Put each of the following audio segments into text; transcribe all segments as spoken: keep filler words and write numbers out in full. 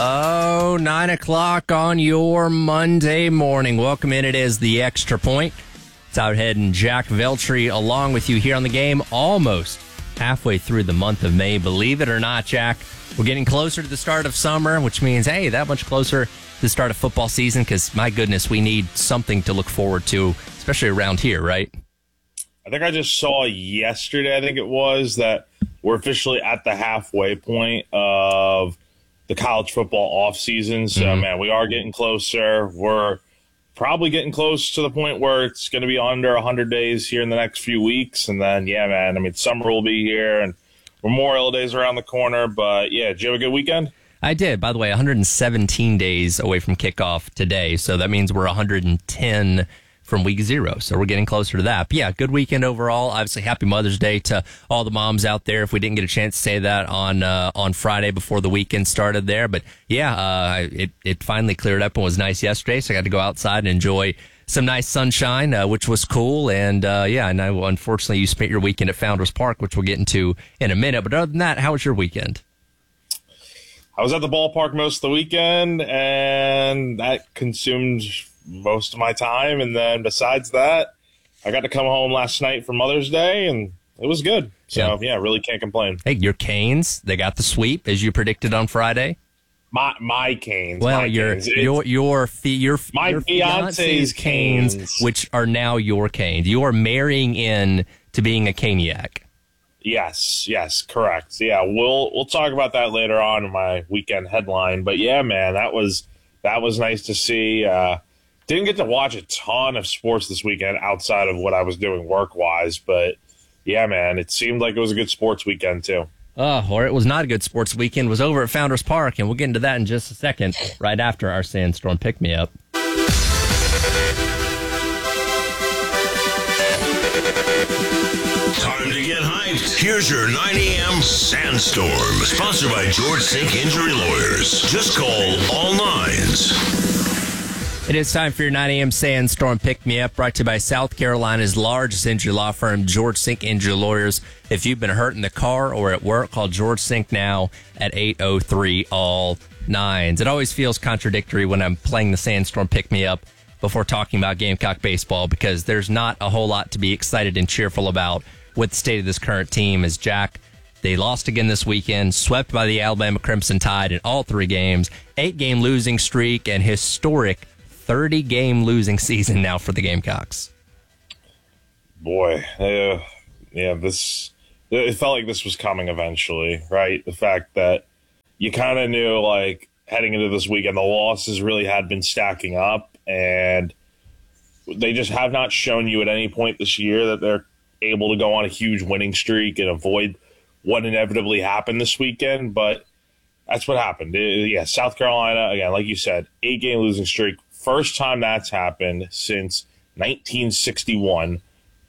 Oh, nine o'clock on your Monday morning. Welcome in. It is the Extra Point. It's Outhead and Jack Veltri along with you here on the game, almost halfway through the month of May. Believe it or not, Jack, we're getting closer to the start of summer, which means, hey, that much closer to the start of football season, because, my goodness, we need something to look forward to, especially around here, right? I think I just saw yesterday, I think it was, that we're officially at the halfway point of the college football offseason. So, mm-hmm. man, we are getting closer. We're probably getting close to the point where it's going to be under one hundred days here in the next few weeks. And then, yeah, man, I mean, summer will be here and Memorial Day's around the corner. But, yeah, did you have a good weekend? I did. By the way, one hundred seventeen days away from kickoff today. So that means we're one hundred ten from week zero. So we're getting closer to that. But yeah, good weekend overall. Obviously, happy Mother's Day to all the moms out there, if we didn't get a chance to say that on uh, on Friday before the weekend started there. But yeah, uh, it, it finally cleared up and was nice yesterday. So I got to go outside and enjoy some nice sunshine, uh, which was cool. And uh, yeah, and I, unfortunately, you spent your weekend at Founders Park, which we'll get into in a minute. But other than that, how was your weekend? I was at the ballpark most of the weekend, and that consumed most of my time. And then besides that, I got to come home last night for Mother's Day, and it was good. So, yeah, yeah really can't complain. Hey, your Canes, they got the sweep, as you predicted on Friday. My my Canes. Well, my your, Canes. your your your my your fiance's, fiance's Canes, Canes, which are now your Canes. You are marrying in to being a Caniac. Yes, yes, correct. Yeah, we'll we'll talk about that later on in my weekend headline. But yeah, man, that was that was nice to see. Uh, didn't get to watch a ton of sports this weekend outside of what I was doing work wise, but yeah, man, it seemed like it was a good sports weekend too. Uh, or it was not a good sports weekend. It was over at Founders Park, and we'll get into that in just a second, right after our Sandstorm Pick Me Up. Time to get hyped. Here's your nine a.m. Sandstorm, sponsored by George Sink Injury Lawyers. Just call all nines. It is time for your nine a.m. Sandstorm Pick Me Up, brought to you by South Carolina's largest injury law firm, George Sink Injury Lawyers. If you've been hurt in the car or at work, call George Sink now at eight oh three all nines. It always feels contradictory when I'm playing the Sandstorm Pick Me Up before talking about Gamecock baseball, because there's not a whole lot to be excited and cheerful about with the state of this current team. As Jack, they lost again this weekend, swept by the Alabama Crimson Tide in all three games, eight-game losing streak, and historic thirty-game losing season now for the Gamecocks. Boy, uh, yeah, this it felt like this was coming eventually, right? The fact that you kind of knew, like, heading into this weekend, the losses really had been stacking up, and they just have not shown you at any point this year that they're able to go on a huge winning streak and avoid what inevitably happened this weekend. But that's what happened. It, yeah, South Carolina, again, like you said, eight-game losing streak. First time that's happened since nineteen sixty-one.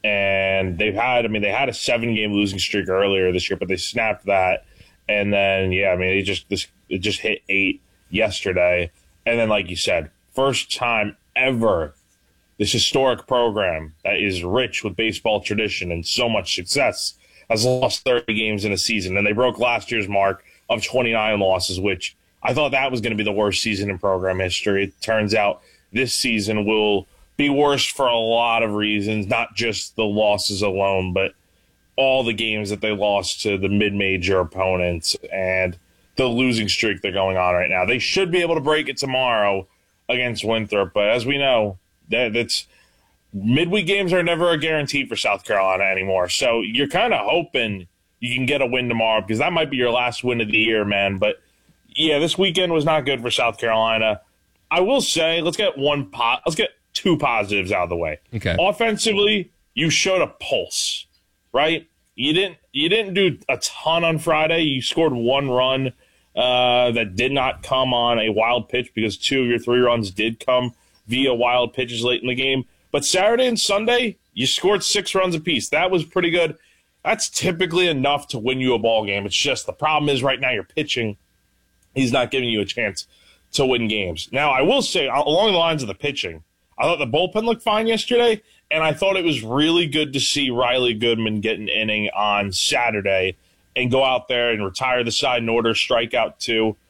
And they've had, I mean, they had a seven-game losing streak earlier this year, but they snapped that. And then, yeah, I mean, it just this it just hit eight yesterday. And then, like you said, first time ever this historic program that is rich with baseball tradition and so much success has lost thirty games in a season. And they broke last year's mark of twenty-nine losses, which I thought that was going to be the worst season in program history. It turns out this season will be worse for a lot of reasons, not just the losses alone, but all the games that they lost to the mid-major opponents and the losing streak they're going on right now. They should be able to break it tomorrow against Winthrop, but as we know, that that's midweek games are never a guarantee for South Carolina anymore. So you're kind of hoping you can get a win tomorrow, because that might be your last win of the year, man. But yeah, this weekend was not good for South Carolina. I will say, let's get one pot. Let's get two positives out of the way. Okay. Offensively, you showed a pulse, right? You didn't. You didn't do a ton on Friday. You scored one run uh, that did not come on a wild pitch, because two of your three runs did come via wild pitches late in the game. But Saturday and Sunday, you scored six runs apiece. That was pretty good. That's typically enough to win you a ball game. It's just the problem is right now you're pitching. He's not giving you a chance to win games. Now, I will say, along the lines of the pitching, I thought the bullpen looked fine yesterday, and I thought it was really good to see Riley Goodman get an inning on Saturday and go out there and retire the side in order, strike out two.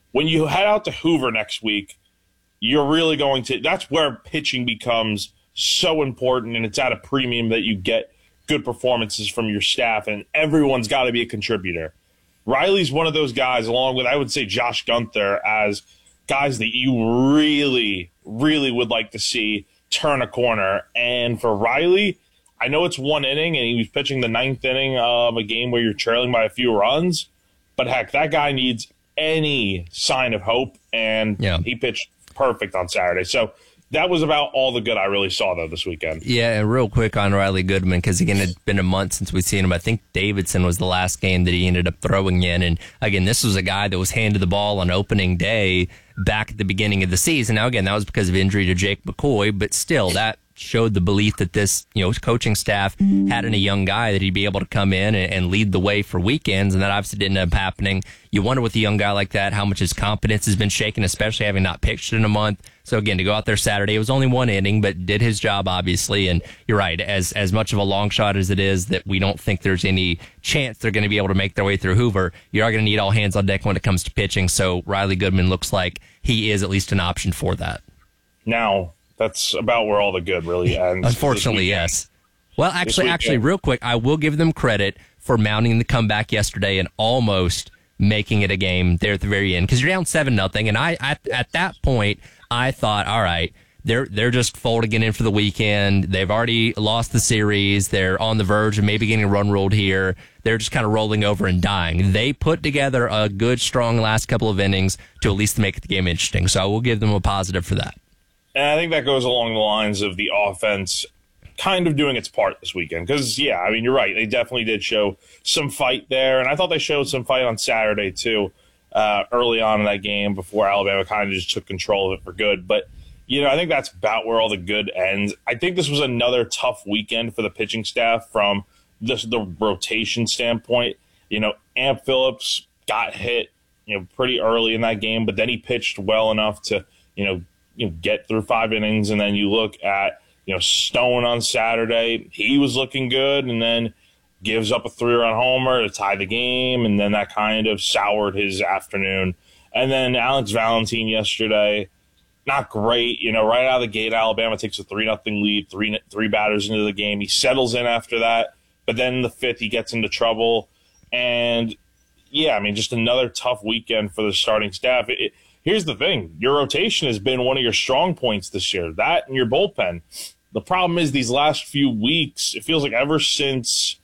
when you head out to Hoover next week, you're really going to – that's where pitching becomes so important, and it's at a premium that you get good performances from your staff, and everyone's got to be a contributor. Riley's one of those guys, along with, I would say, Josh Gunther, as guys that you really, really would like to see turn a corner. And for Riley, I know it's one inning, and he was pitching the ninth inning of a game where you're trailing by a few runs, but heck, that guy needs any sign of hope, and yeah. he pitched perfect on Saturday. So that was about all the good I really saw, though, this weekend. Yeah, and real quick on Riley Goodman, because, again, it's been a month since we've seen him. I think Davidson was the last game that he ended up throwing in. And, again, this was a guy that was handed the ball on opening day back at the beginning of the season. Now, again, that was because of injury to Jake McCoy, but still, that showed the belief that this, you know, coaching staff had in a young guy that he'd be able to come in and, and lead the way for weekends, and that obviously didn't end up happening. You wonder with a young guy like that how much his confidence has been shaken, especially having not pitched in a month. So again, to go out there Saturday, it was only one inning, but did his job, obviously. And you're right, as as much of a long shot as it is that we don't think there's any chance they're going to be able to make their way through Hoover, you are going to need all hands on deck when it comes to pitching. So Riley Goodman looks like he is at least an option for that. Now, that's about where all the good really ends. Unfortunately, yes. Well, actually, actually, real quick, I will give them credit for mounting the comeback yesterday and almost making it a game there at the very end, because you're down seven nothing, and I at, at that point I thought, all right, they're they're just folding it in for the weekend. They've already lost the series. They're on the verge of maybe getting a run ruled here. They're just kind of rolling over and dying. They put together a good, strong last couple of innings to at least make the game interesting. So I will give them a positive for that. And I think that goes along the lines of the offense kind of doing its part this weekend. Because, yeah, I mean, you're right. They definitely did show some fight there. And I thought they showed some fight on Saturday, too, uh, early on in that game before Alabama kind of just took control of it for good. But, you know, I think that's about where all the good ends. I think this was another tough weekend for the pitching staff from this, the rotation standpoint. You know, Amp Phillips got hit, you know, pretty early in that game, but then he pitched well enough to, you know, you know, get through five innings. And then you look at, you know, Stone on Saturday, he was looking good, and then gives up a three-run homer to tie the game, and then that kind of soured his afternoon. And then Alex Valentin yesterday, not great. You know, right out of the gate, Alabama takes a three nothing lead, three three batters into the game. He settles in after that, but then in the fifth, he gets into trouble. And, yeah, I mean, just another tough weekend for the starting staff. It, it, here's the thing. Your rotation has been one of your strong points this year, that and your bullpen. The problem is these last few weeks, it feels like ever since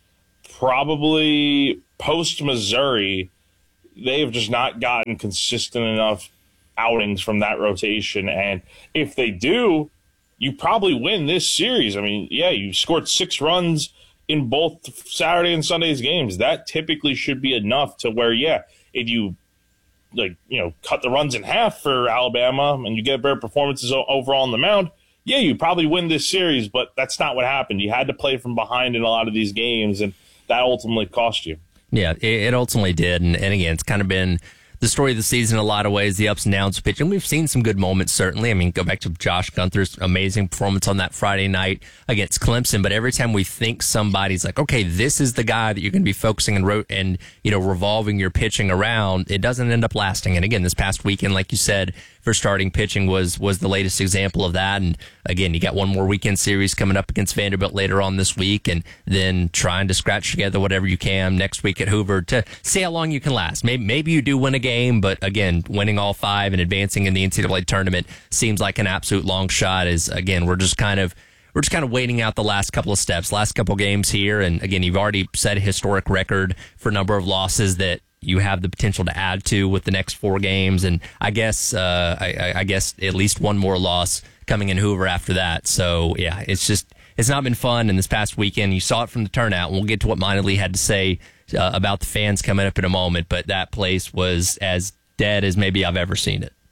probably post-Missouri, they have just not gotten consistent enough outings from that rotation. And if they do, you probably win this series. I mean, yeah, you scored six runs in both Saturday and Sunday's games. That typically should be enough to where, yeah, if you like, you know, cut the runs in half for Alabama and you get better performances overall on the mound, yeah, you probably win this series, but that's not what happened. You had to play from behind in a lot of these games, and that ultimately cost you. Yeah, it, it ultimately did. And, and again, it's kind of been the story of the season in a lot of ways, the ups and downs of pitching. We've seen some good moments, certainly. I mean, go back to Josh Gunther's amazing performance on that Friday night against Clemson. But every time we think somebody's like, okay, this is the guy that you're going to be focusing and, ro- and you know, revolving your pitching around, it doesn't end up lasting. And again, this past weekend, like you said, for starting pitching was was the latest example of that. And again, you got one more weekend series coming up against Vanderbilt later on this week, and then trying to scratch together whatever you can next week at Hoover to see how long you can last. Maybe maybe you do win a game, but again, winning all five and advancing in the N C double A tournament seems like an absolute long shot. Is again, we're just kind of we're just kind of waiting out the last couple of steps, last couple games here, and again, you've already set a historic record for number of losses that you have the potential to add to with the next four games, and I guess uh, I, I guess at least one more loss coming in Hoover after that. So yeah, it's just it's not been fun. And this past weekend, you saw it from the turnout. And we'll get to what Minor Lee had to say uh, about the fans coming up in a moment, but that place was as dead as maybe I've ever seen it.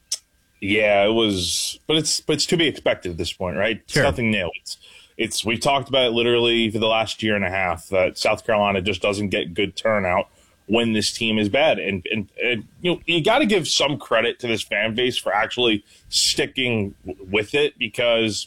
Yeah, it was, but it's but it's to be expected at this point, right? It's sure. Nothing new. It's it's we've talked about it literally for the last year and a half that South Carolina just doesn't get good turnout when this team is bad. And, and, and you know, you got to give some credit to this fan base for actually sticking w- with it, because,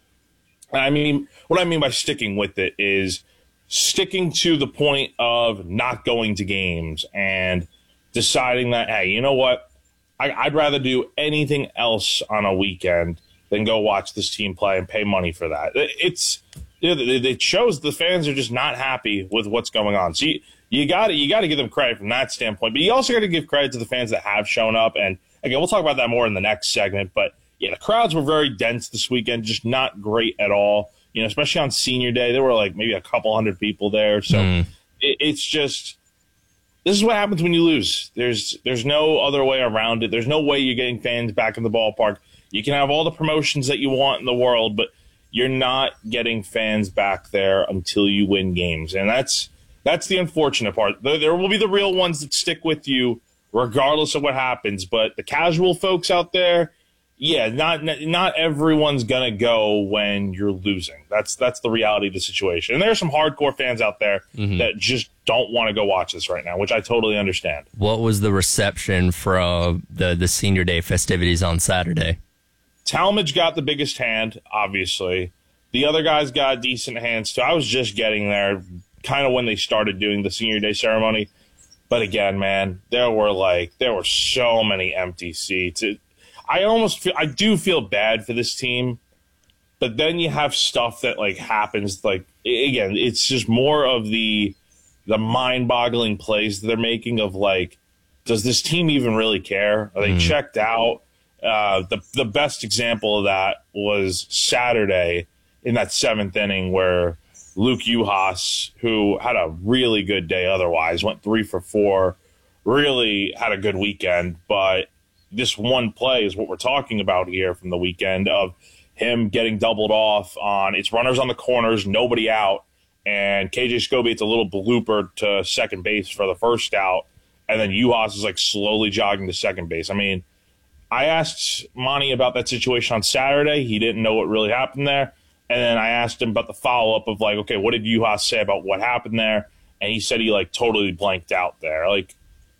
I mean, what I mean by sticking with it is sticking to the point of not going to games and deciding that, hey, you know what? I, I'd rather do anything else on a weekend than go watch this team play and pay money for that. It's it shows the fans are just not happy with what's going on. So you, you got to you got to give them credit from that standpoint, but you also got to give credit to the fans that have shown up. And again, we'll talk about that more in the next segment. But yeah, the crowds were very dense this weekend, just not great at all. You know, especially on Senior Day, there were like maybe a couple hundred people there. So mm. it, it's just. This is what happens when you lose. There's there's no other way around it. There's no way you're getting fans back in the ballpark. You can have all the promotions that you want in the world, but you're not getting fans back there until you win games. And that's that's the unfortunate part. There, there will be the real ones that stick with you regardless of what happens. But the casual folks out there, yeah, not not everyone's going to go when you're losing. That's that's the reality of the situation. And there are some hardcore fans out there mm-hmm. that just don't want to go watch this right now, which I totally understand. What was the reception for uh, the, the Senior Day festivities on Saturday? Talmadge got the biggest hand, obviously. The other guys got decent hands, too. I was just getting there kind of when they started doing the Senior Day ceremony. But again, man, there were like there were so many empty seats. It, I almost feel I do feel bad for this team, but then you have stuff that like happens. Like again, it's just more of the the mind-boggling plays that they're making of like, does this team even really care? Are they mm. checked out? Uh, the the best example of that was Saturday in that seventh inning where Luke Uhas, who had a really good day otherwise, went three for four, really had a good weekend. But this one play is what we're talking about here from the weekend of him getting doubled off on it's runners on the corners, nobody out, and K J Scobie, it's a little blooper to second base for the first out, and then Uhas is like slowly jogging to second base. I mean, I asked Monty about that situation on Saturday. He didn't know what really happened there. And then I asked him about the follow-up of like, okay, what did Uhas say about what happened there? And he said he like totally blanked out there. Like,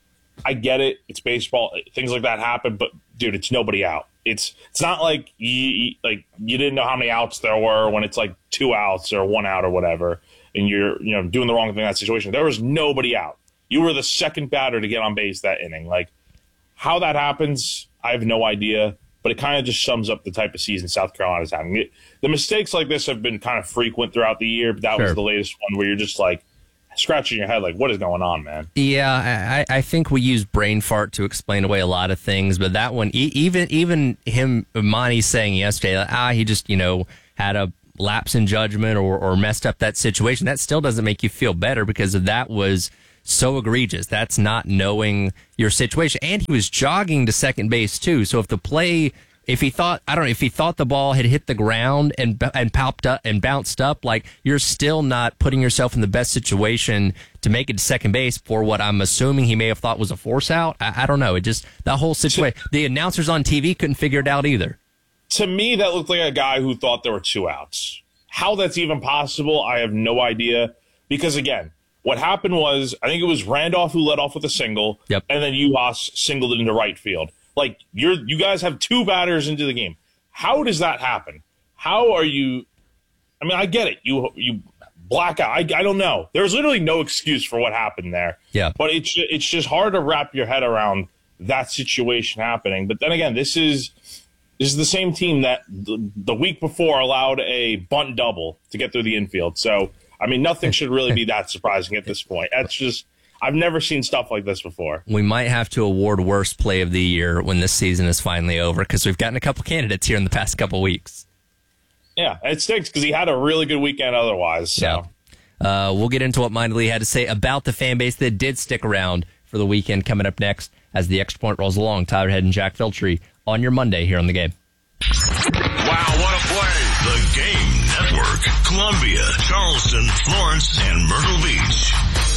I get it. It's baseball. Things like that happen. But, dude, it's nobody out. It's it's not like you, like you didn't know how many outs there were when it's like two outs or one out or whatever, and you're you know doing the wrong thing in that situation. There was nobody out. You were the second batter to get on base that inning. Like, how that happens, I have no idea. But it kind of just sums up the type of season South Carolina's having. It, the mistakes like this have been kind of frequent throughout the year, but that sure. was the latest one where you're just like scratching your head like, what is going on, man? Yeah, I, I think we use brain fart to explain away a lot of things, but that one, even even him, Monty saying yesterday, like, ah, he just, you know, had a lapse in judgment or, or messed up that situation, that still doesn't make you feel better because that was so egregious. That's not knowing your situation. And he was jogging to second base too. So if the play, if he thought, I don't know, if he thought the ball had hit the ground and and popped up and bounced up, like you're still not putting yourself in the best situation to make it to second base for what I'm assuming he may have thought was a force out. I, I don't know. It just, that whole situation, the announcers on T V couldn't figure it out either. To me, that looked like a guy who thought there were two outs. How that's even possible, I have no idea. Because again, what happened was, I think it was Randolph who led off with a single, yep. and then Uhas singled it into right field. Like, you're, you guys have two batters into the game. How does that happen? How are you – I mean, I get it. You you black out. I, I don't know. There's literally no excuse for what happened there. Yeah. But it's, it's just hard to wrap your head around that situation happening. But then again, this is this is the same team that the, the week before allowed a bunt double to get through the infield. So – I mean, nothing should really be that surprising at this point. That's just, I've never seen stuff like this before. We might have to award worst play of the year when this season is finally over because we've gotten a couple candidates here in the past couple weeks. Yeah, it stinks because he had a really good weekend otherwise. So. Yeah. Uh, we'll get into what Monty Lee had to say about the fan base that did stick around for the weekend coming up next as the Extra Point rolls along. Tyler Head and Jack Filtry on your Monday here on The Game. Wow, what a play! The Game Network, Columbia, Charleston, Florence, and Myrtle Beach.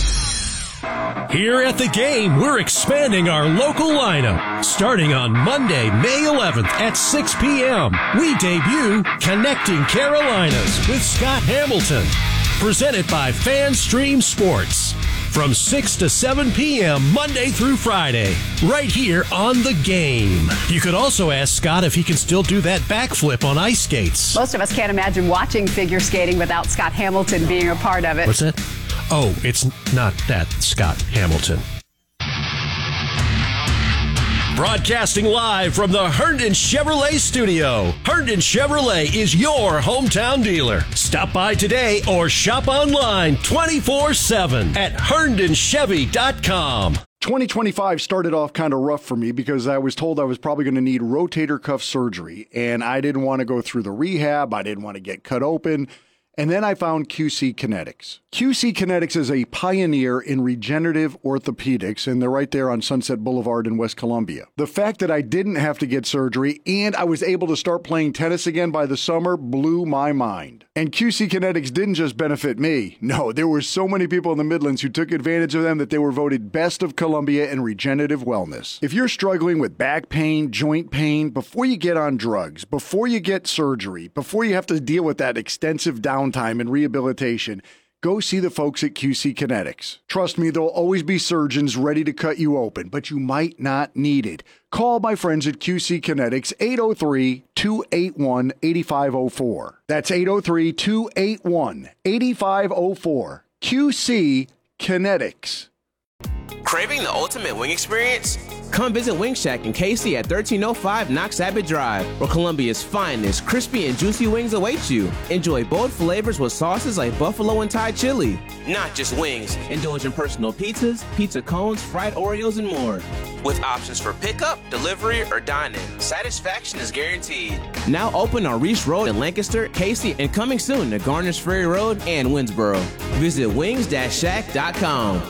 Here at The Game, we're expanding our local lineup. Starting on Monday, May eleventh at six p.m., we debut Connecting Carolinas with Scott Hamilton. Presented by FanStream Sports. From six to seven p.m. Monday through Friday, right here on The Game. You could also ask Scott if he can still do that backflip on ice skates. Most of us can't imagine watching figure skating without Scott Hamilton being a part of it. What's that? Oh, it's not that Scott Hamilton. Broadcasting live from the Herndon Chevrolet studio. Herndon Chevrolet is your hometown dealer. Stop by today or shop online twenty-four seven at herndon chevy dot com. twenty twenty-five started off kind of rough for me because I was told I was probably going to need rotator cuff surgery, and I didn't want to go through the rehab. I didn't want to get cut open. And then I found Q C Kinetics. Q C Kinetics is a pioneer in regenerative orthopedics, and they're right there on Sunset Boulevard in West Columbia. The fact that I didn't have to get surgery and I was able to start playing tennis again by the summer blew my mind. And Q C Kinetics didn't just benefit me. No, there were so many people in the Midlands who took advantage of them that they were voted Best of Columbia in regenerative wellness. If you're struggling with back pain, joint pain, before you get on drugs, before you get surgery, before you have to deal with that extensive downtime and rehabilitation, go see the folks at Q C Kinetics. Trust me, there'll always be surgeons ready to cut you open, but you might not need it. Call my friends at Q C Kinetics, eight oh three, two eight one, eight five oh four. That's eight oh three, two eight one, eight five oh four. Q C Kinetics. Craving the ultimate wing experience? Come visit Wing Shack in K C at thirteen oh five Knox Abbott Drive, where Columbia's finest crispy and juicy wings await you. Enjoy bold flavors with sauces like buffalo and Thai chili. Not just wings, indulge in personal pizzas, pizza cones, fried Oreos, and more. With options for pickup, delivery, or dine-in, satisfaction is guaranteed. Now open on Reese Road in Lancaster, K C, and coming soon to Garners Ferry Road and Winsboro. Visit wings shack dot com.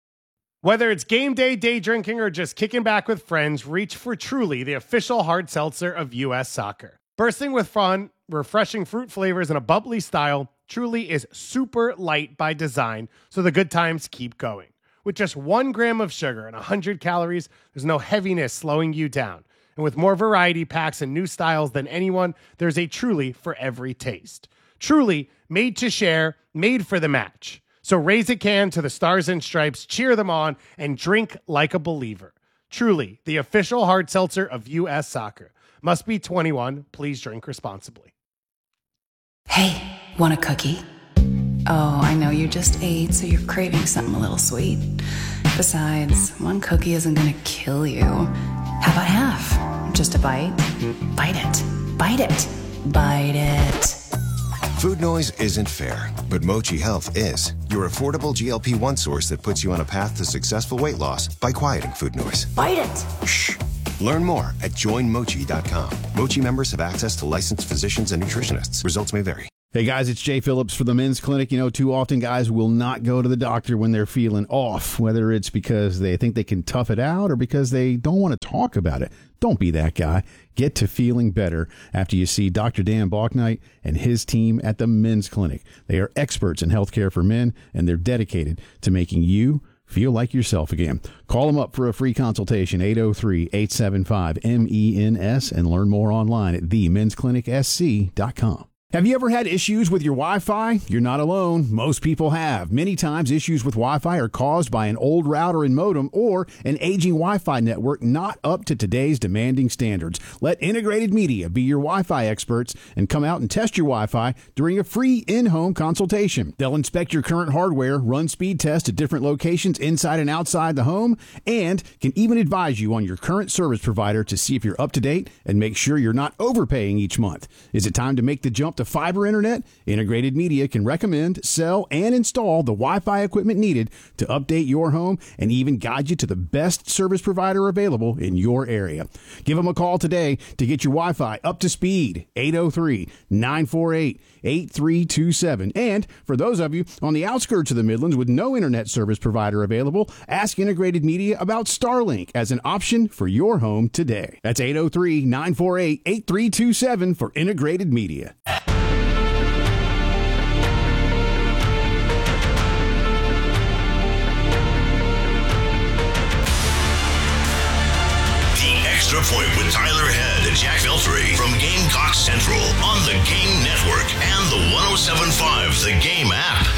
Whether it's game day, day drinking, or just kicking back with friends, reach for Truly, the official hard seltzer of U S Soccer. Bursting with fun, refreshing fruit flavors, and a bubbly style, Truly is super light by design, so the good times keep going. With just one gram of sugar and one hundred calories, there's no heaviness slowing you down. And with more variety packs and new styles than anyone, there's a Truly for every taste. Truly, made to share, made for the match. So raise a can to the Stars and Stripes, cheer them on, and drink like a believer. Truly, the official hard seltzer of U S Soccer. Must be twenty-one. Please drink responsibly. Hey, want a cookie? Oh, I know you just ate, so you're craving something a little sweet. Besides, one cookie isn't going to kill you. How about half? Just a bite? Bite it. Bite it. Bite it. Food noise isn't fair, but Mochi Health is. Your affordable G L P one source that puts you on a path to successful weight loss by quieting food noise. Bite it! Shh! Learn more at join mochi dot com. Mochi members have access to licensed physicians and nutritionists. Results may vary. Hey guys, it's Jay Phillips for the Men's Clinic. You know, too often guys will not go to the doctor when they're feeling off, whether it's because they think they can tough it out or because they don't want to talk about it. Don't be that guy. Get to feeling better after you see Doctor Dan Balknight and his team at the Men's Clinic. They are experts in healthcare for men, and they're dedicated to making you feel like yourself again. Call them up for a free consultation, eight oh three, eight seven five, M E N S, and learn more online at the men's clinic s c dot com. Have you ever had issues with your Wi-Fi? You're not alone. Most people have. Many times, issues with Wi-Fi are caused by an old router and modem or an aging Wi-Fi network not up to today's demanding standards. Let Integrated Media be your Wi-Fi experts and come out and test your Wi-Fi during a free in-home consultation. They'll inspect your current hardware, run speed tests at different locations inside and outside the home, and can even advise you on your current service provider to see if you're up to date and make sure you're not overpaying each month. Is it time to make the jump to fiber internet? Integrated Media can recommend, sell, and install the Wi-Fi equipment needed to update your home and even guide you to the best service provider available in your area. Give them a call today to get your Wi-Fi up to speed. eight oh three, nine four eight, eight three two seven. And for those of you on the outskirts of the Midlands with no internet service provider available, ask Integrated Media about Starlink as an option for your home today. That's eight oh three, nine four eight, eight three two seven for Integrated Media. Extra Point with Tyler Head and Jack Veltri from Gamecock Central on the Game Network and the one oh seven point five The Game app.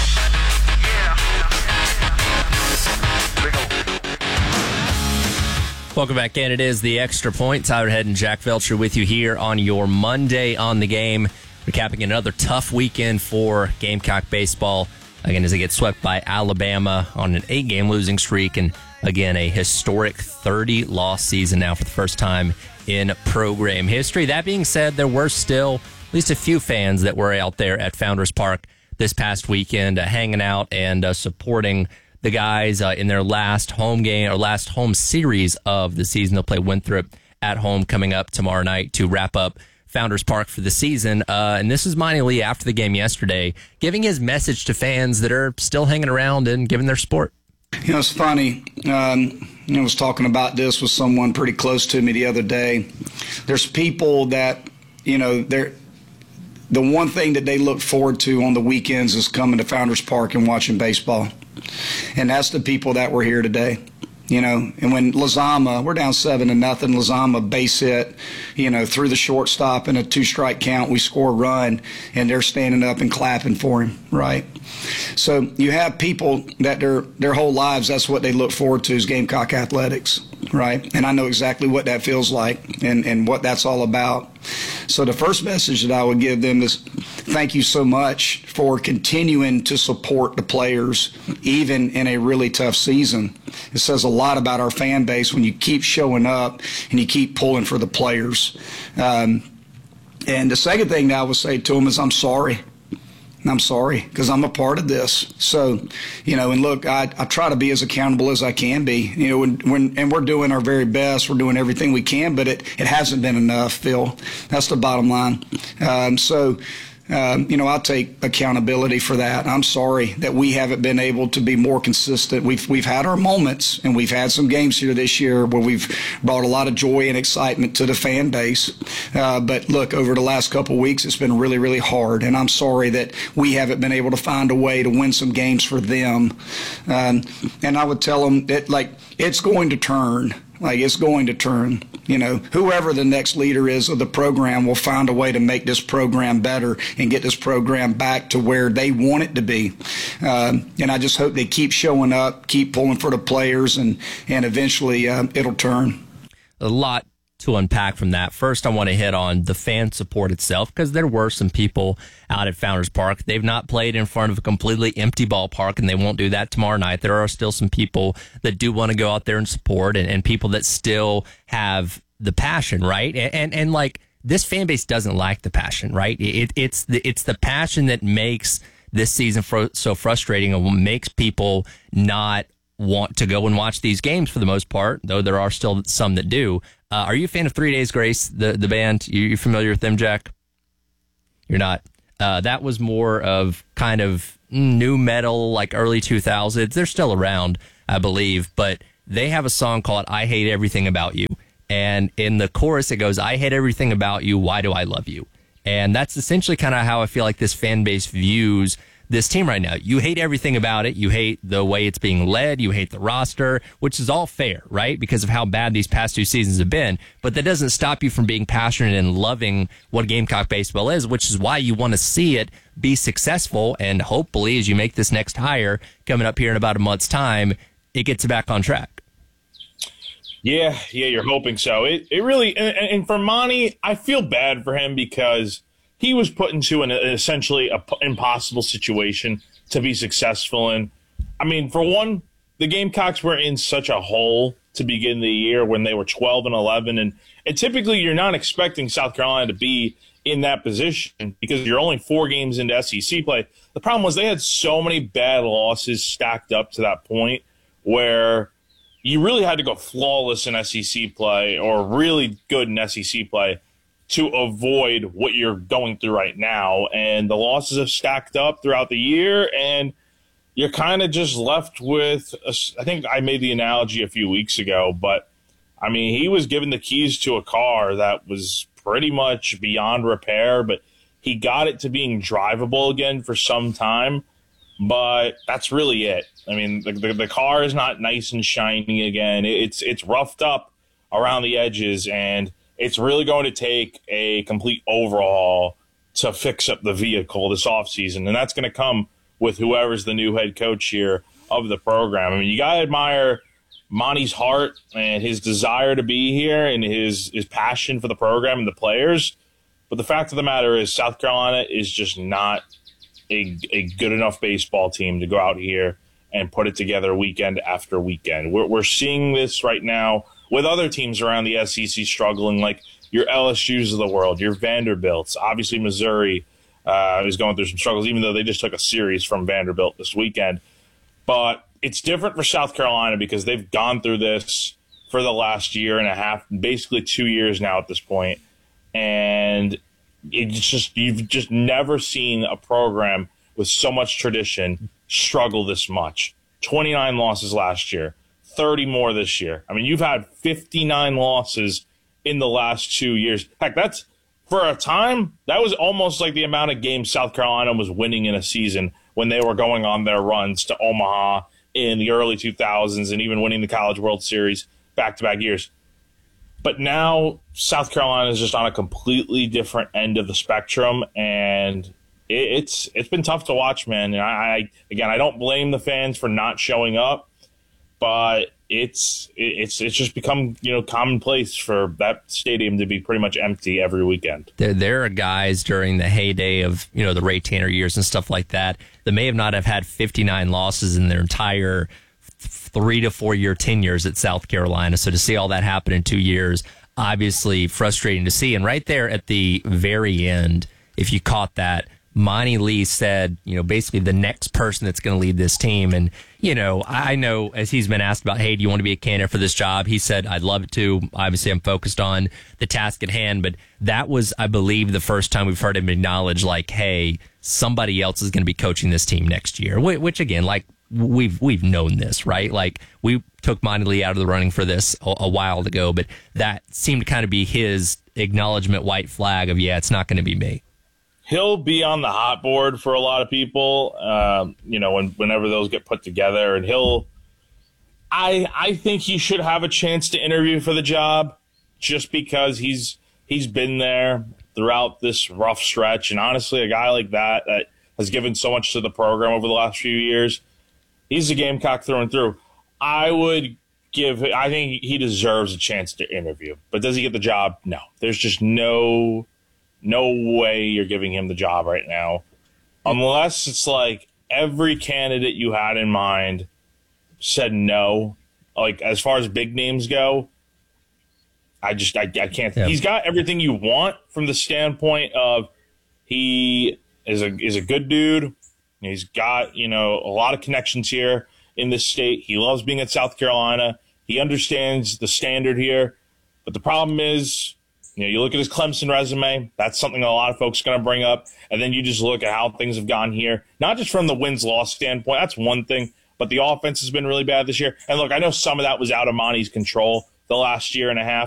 Welcome back in. It is the Extra Point. Tyler Head and Jack Veltri with you here on your Monday on the Game, recapping another tough weekend for Gamecock baseball. Again, as they get swept by Alabama on an eight-game losing streak, and Again, a historic thirty-loss season now for the first time in program history. That being said, there were still at least a few fans that were out there at Founders Park this past weekend, uh, hanging out and uh, supporting the guys uh, in their last home game or last home series of the season. They'll play Winthrop at home coming up tomorrow night to wrap up Founders Park for the season. Uh, and this is Monty Lee after the game yesterday, giving his message to fans that are still hanging around and giving their support. You know, it's funny. Um, I was talking about this with someone pretty close to me the other day. There's people that, you know, they're the one thing that they look forward to on the weekends is coming to Founders Park and watching baseball. And that's the people that were here today. You know, and when Lizama, we're down seven to nothing, Lizama base hit, you know, through the shortstop in a two-strike count, we score a run, and they're standing up and clapping for him, right? So you have people that their their whole lives, that's what they look forward to is Gamecock athletics, right? And I know exactly what that feels like and, and what that's all about. So the first message that I would give them is thank you so much for continuing to support the players, even in a really tough season. It says a lot about our fan base when you keep showing up and you keep pulling for the players. Um, and the second thing that I would say to them is I'm sorry. I'm sorry because I'm a part of this. So, you know, and look, I, I try to be as accountable as I can be, you know, when, when, and we're doing our very best. We're doing everything we can, but it, it hasn't been enough, Phil. That's the bottom line. Um, so, Um, you know, I'll take accountability for that. I'm sorry that we haven't been able to be more consistent. We've we've had our moments, and we've had some games here this year where we've brought a lot of joy and excitement to the fan base. Uh, but look, over the last couple of weeks, it's been really, really hard, and I'm sorry that we haven't been able to find a way to win some games for them. Um, and I would tell them that, like, it's going to turn. Like, it's going to turn. You know, whoever the next leader is of the program will find a way to make this program better and get this program back to where they want it to be. Um, and I just hope they keep showing up, keep pulling for the players, and, and eventually uh, it'll turn. A lot to unpack from that. First, I want to hit on the fan support itself because there were some people out at Founders Park. They've not played in front of a completely empty ballpark, and they won't do that tomorrow night. There are still some people that do want to go out there and support, and, and people that still have the passion, right? And, and and like this fan base doesn't like the passion, right? It, it's the it's the passion that makes this season fro- so frustrating and makes people not want to go and watch these games for the most part, though there are still some that do. Uh, are you a fan of Three Days Grace, the, the band? You, you familiar with them, Jack? You're not. Uh, that was more of kind of new metal, like early two thousands. They're still around, I believe, but they have a song called I Hate Everything About You. And in the chorus, it goes, I hate everything about you. Why do I love you? And that's essentially kind of how I feel like this fan base views this team right now. You hate everything about it. You hate the way it's being led. You hate the roster, which is all fair, right? Because of how bad these past two seasons have been. But that doesn't stop you from being passionate and loving what Gamecock baseball is, which is why you want to see it be successful. And hopefully, as you make this next hire coming up here in about a month's time, it gets back on track. Yeah, yeah, you're hoping so. It it really, and, and for Monty, I feel bad for him because he was put into an essentially a impossible situation to be successful in. I mean, for one, the Gamecocks were in such a hole to begin the year when they were twelve and eleven, and, and typically you're not expecting South Carolina to be in that position because you're only four games into S E C play. The problem was they had so many bad losses stacked up to that point where you really had to go flawless in S E C play or really good in S E C play to avoid what you're going through right now. And the losses have stacked up throughout the year, and you're kind of just left with, a, I think I made the analogy a few weeks ago, but I mean, he was given the keys to a car that was pretty much beyond repair, but he got it to being drivable again for some time. But that's really it. I mean, the, the, the car is not nice and shiny again. It's it's roughed up around the edges, and it's really going to take a complete overhaul to fix up the vehicle this offseason. And that's going to come with whoever's the new head coach here of the program. I mean, you got to admire Monty's heart and his desire to be here and his, his passion for the program and the players. But the fact of the matter is South Carolina is just not a, a good enough baseball team to go out here and put it together weekend after weekend. We're, we're seeing this right now with other teams around the S E C struggling, like your L S Us of the world, your Vanderbilts. Obviously, Missouri uh, is going through some struggles, even though they just took a series from Vanderbilt this weekend. But it's different for South Carolina because they've gone through this for the last year and a half, basically two years now at this point. And it's just, you've just never seen a program with so much tradition struggle this much. twenty-nine losses last year, thirty more this year. I mean, you've had fifty-nine losses in the last two years. Heck, that's, for a time, that was almost like the amount of games South Carolina was winning in a season when they were going on their runs to Omaha in the early two thousands and even winning the College World Series back-to-back years. But now South Carolina is just on a completely different end of the spectrum, and it, it's it's been tough to watch, man. And I, I again, I don't blame the fans for not showing up, but it's it's it's just become, you know, commonplace for that stadium to be pretty much empty every weekend. There, there are guys during the heyday of, you know, the Ray Tanner years and stuff like that that may have not have had fifty-nine losses in their entire three to four year tenures at South Carolina. So to see all that happen in two years, obviously frustrating to see. And right there at the very end, if you caught that, Monty Lee said, you know, basically the next person that's going to lead this team. And, you know, I know as he's been asked about, hey, do you want to be a candidate for this job? He said, I'd love to. Obviously, I'm focused on the task at hand. But that was, I believe, the first time we've heard him acknowledge, like, hey, somebody else is going to be coaching this team next year, which, again, like, we've we've known this, right? Like, we took Monty Lee out of the running for this a, a while ago, but that seemed to kind of be his acknowledgement, white flag of, yeah, it's not going to be me. He'll be on the hot board for a lot of people, um, you know, when, whenever those get put together. And he'll, I I think he should have a chance to interview for the job just because he's he's been there throughout this rough stretch. And honestly, a guy like that that has given so much to the program over the last few years, he's a Gamecock through and through. I would give, I think he deserves a chance to interview. But does he get the job? No. There's just no... No way you're giving him the job right now. Unless it's like every candidate you had in mind said no. Like, as far as big names go, I just, I, I can't. Yeah. He's got everything you want from the standpoint of he is a is a good dude. He's got, you know, a lot of connections here in this state. He loves being at South Carolina. He understands the standard here. But the problem is, you know, you look at his Clemson resume, that's something a lot of folks are going to bring up. And then you just look at how things have gone here, not just from the wins-loss standpoint. That's one thing. But the offense has been really bad this year. And look, I know some of that was out of Monty's control the last year and a half.